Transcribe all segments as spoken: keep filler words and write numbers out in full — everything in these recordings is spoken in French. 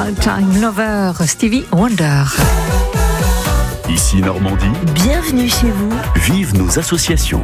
Time Lover, Stevie Wonder. Ici Normandie. Bienvenue chez vous. Vive nos associations.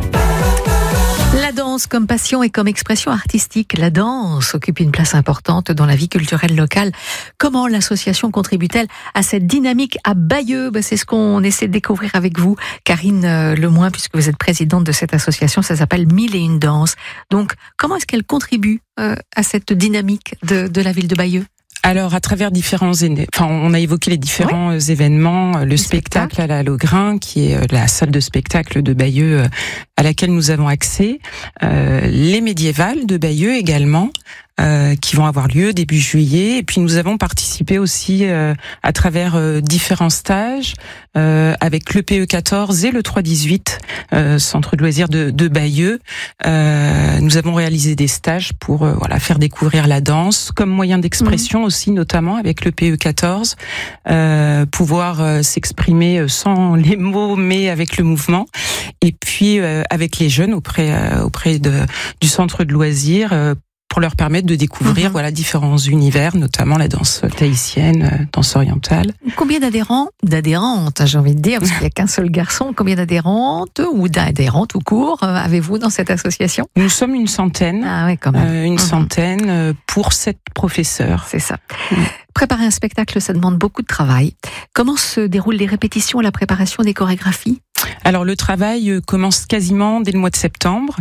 La danse comme passion et comme expression artistique, la danse occupe une place importante dans la vie culturelle locale. Comment l'association contribue-t-elle à cette dynamique à Bayeux ? Ben, c'est ce qu'on essaie de découvrir avec vous, Karine Lemoine, puisque vous êtes présidente de cette association. Ça s'appelle Mille et une danses. Donc, comment est-ce qu'elle contribue euh, à cette dynamique de, de la ville de Bayeux ? Alors, à travers différents, enfin, on a évoqué les différents oui. événements, le, le spectacle, spectacle à la Logrin, qui est la salle de spectacle de Bayeux à laquelle nous avons accès, euh, les médiévales de Bayeux également, euh, qui vont avoir lieu début juillet. Et puis nous avons participé aussi euh, à travers euh, différents stages euh, avec le P E quatorze et le trois dix-huit, euh, centre de loisirs de, de Bayeux. Euh, nous avons réalisé des stages pour euh, voilà faire découvrir la danse comme moyen d'expression mmh. aussi, notamment avec le P E quatorze, euh, pouvoir euh, s'exprimer sans les mots mais avec le mouvement. Et puis euh, avec les jeunes auprès euh, auprès de du centre de loisirs. Euh, pour leur permettre de découvrir mmh. voilà différents univers, notamment la danse tahitienne, danse orientale. Combien d'adhérents, d'adhérentes, j'ai envie de dire, parce qu'il n'y a qu'un seul garçon, combien d'adhérentes ou d'adhérents tout court avez-vous dans cette association ? Nous sommes une centaine, ah ouais, quand même. Euh, une mmh. centaine pour sept professeurs. C'est ça. Mmh. Préparer un spectacle, ça demande beaucoup de travail. Comment se déroulent les répétitions et la préparation des chorégraphies ? Alors le travail commence quasiment dès le mois de septembre.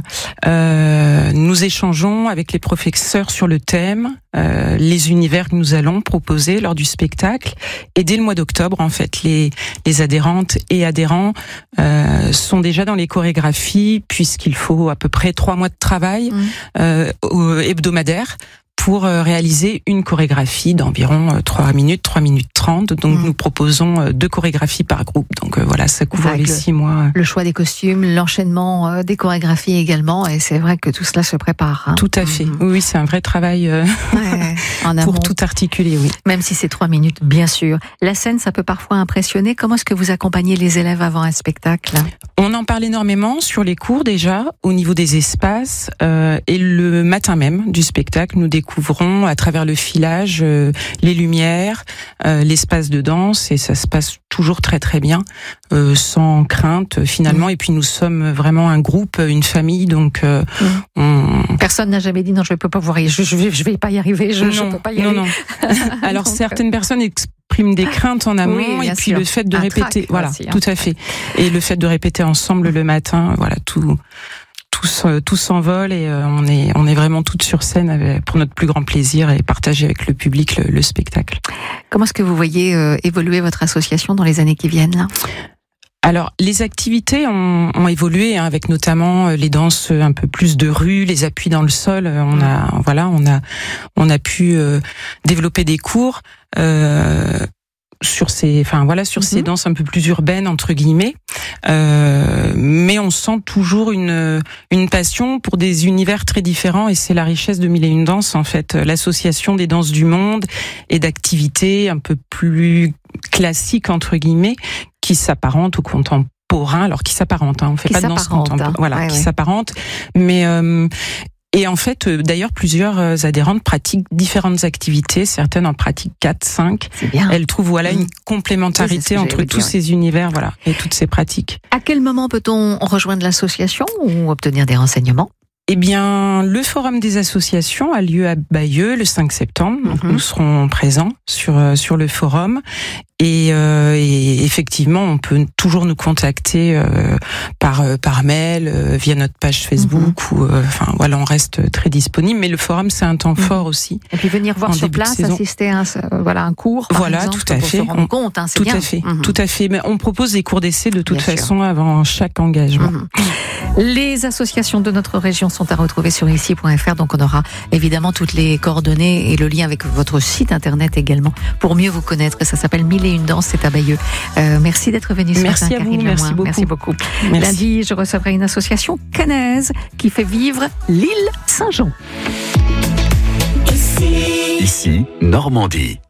Euh, nous échangeons avec les professeurs sur le thème, euh, les univers que nous allons proposer lors du spectacle. Et dès le mois d'octobre, en fait, les, les adhérentes et adhérents euh, sont déjà dans les chorégraphies, puisqu'il faut à peu près trois mois de travail mmh. euh, hebdomadaire pour réaliser une chorégraphie d'environ trois minutes, trois minutes trente. Donc, mmh. nous proposons deux chorégraphies par groupe. Donc, voilà, ça couvre les six mois. Le choix des costumes, l'enchaînement des chorégraphies également. Et c'est vrai que tout cela se prépare. Hein. Tout à fait. Mmh. Oui, c'est un vrai travail euh, ouais, en pour tout articuler, oui. Même si c'est trois minutes, bien sûr. La scène, ça peut parfois impressionner. Comment est-ce que vous accompagnez les élèves avant un spectacle ? On en parle énormément sur les cours déjà, au niveau des espaces. Euh, et le matin même du spectacle, nous découvrons Couvrons à travers le filage euh, les lumières, euh, l'espace de danse, et ça se passe toujours très très bien, euh, sans crainte finalement. Mmh. Et puis nous sommes vraiment un groupe, une famille, donc euh, mmh. on... personne n'a jamais dit non, je ne peux pas voir, je, je vais, je vais pas y arriver, je, ne peux pas y non, arriver. Non. Alors donc, certaines personnes expriment des craintes en amont, oui, et puis sûr. Le fait de un répéter, voilà, aussi, hein. Tout à fait, et le fait de répéter ensemble le matin, voilà tout. Tout, tout s'envole et euh, on est on est vraiment toutes sur scène avec, pour notre plus grand plaisir et partager avec le public le, le spectacle. Comment est-ce que vous voyez euh, évoluer votre association dans les années qui viennent là ? Alors, les activités ont, ont évolué, hein, avec notamment les danses un peu plus de rue, les appuis dans le sol. On a voilà, on a on a pu euh, développer des cours. Euh, sur ces, enfin voilà, sur mm-hmm. ces danses un peu plus urbaines entre guillemets, euh, mais on sent toujours une une passion pour des univers très différents, et c'est la richesse de Mille et une danses en fait, l'association des danses du monde et d'activités un peu plus classiques entre guillemets qui s'apparentent au contemporain, alors qui s'apparentent, hein, on fait qui pas de danse contemporaine, hein. voilà, ouais, qui ouais. s'apparentent, mais euh, et en fait, d'ailleurs, plusieurs adhérentes pratiquent différentes activités. Certaines en pratiquent quatre, cinq. C'est bien. Elles trouvent voilà mmh. une complémentarité oui, entre tous dire, ces oui. univers, voilà, et toutes ces pratiques. À quel moment peut-on rejoindre l'association ou obtenir des renseignements ? Eh bien, le forum des associations a lieu à Bayeux le cinq septembre. Donc mmh. nous serons présents sur sur le forum. Et, euh, et effectivement, on peut toujours nous contacter euh, par par mail, euh, via notre page Facebook, mmh. ou euh, enfin voilà, on reste très disponible. Mais le forum, c'est un temps mmh. fort aussi. Et puis venir voir sur place, assister à un, euh, voilà un cours. Par voilà, exemple, tout à pour fait. Se rendre compte, hein, c'est tout bien. à fait, mmh. tout à fait. Mais on propose des cours d'essai de toute bien façon sûr. Avant chaque engagement. Mmh. Les associations de notre région sont à retrouver sur ici point f r. Donc on aura évidemment toutes les coordonnées et le lien avec votre site internet également pour mieux vous connaître. Ça s'appelle Mille et une danses, c'est à Bayeux. Euh, merci d'être venu ce merci matin, à vous, Karine merci Lemoine. beaucoup. Merci beaucoup. Merci. Lundi, je recevrai une association caennaise qui fait vivre l'île Saint-Jean. Ici, Ici Normandie.